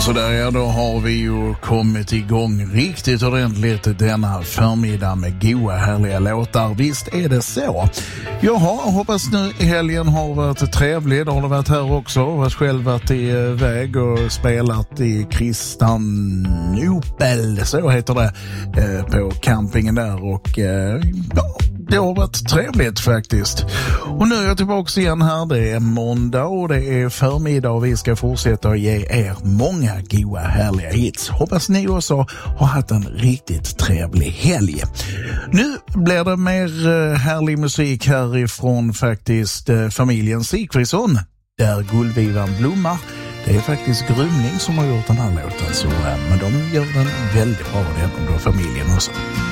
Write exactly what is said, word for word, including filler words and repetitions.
Så där ja, då har vi ju kommit igång riktigt ordentligt denna förmiddag med goa härliga låtar. Visst är det så. Jaha, hoppas nu helgen har varit trevlig. Det har det varit här också. Jag har själv varit i väg och spelat i Kristianopel, så heter det, på campingen där. Och ja, det har varit trevligt faktiskt. Och nu är jag tillbaka igen här. Det är måndag och det är förmiddag och vi ska fortsätta att ge er många goa härliga hits. Hoppas ni också har haft en riktigt trevlig helg. Nu blir det mer härlig musik härifrån faktiskt familjen Sigfridsson, där guldvivan blommar. Det är faktiskt Grymning som har gjort den här låten, så, men de gör den väldigt bra, den familjen också.